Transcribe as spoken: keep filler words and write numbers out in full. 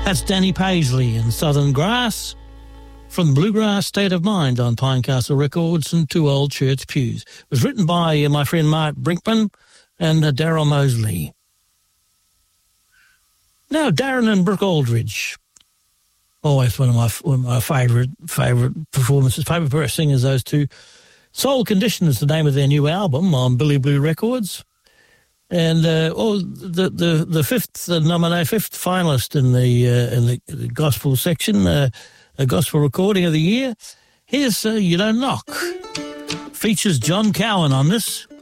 That's Danny Paisley and Southern Grass from Bluegrass State of Mind on Pinecastle Records and Two Old Church Pews. It was written by uh, my friend Mark Brinkman and uh, Daryl Mosley. Now, Darren and Brooke Aldridge. Always one of my one of my favourite favourite performances, favourite pair of singers, those two. Soul Condition is the name of their new album on Billy Blue Records. And uh, oh, the the the fifth uh, nominee, fifth finalist in the uh, in the, the gospel section, uh, a gospel recording of the year. Here's uh, "You Don't Knock." Features John Cowan on this.